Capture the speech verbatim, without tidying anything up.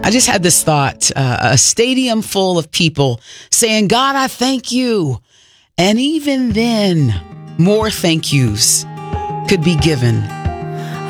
I just had this thought, uh, a stadium full of people saying, God, I thank you. And even then, more thank yous could be given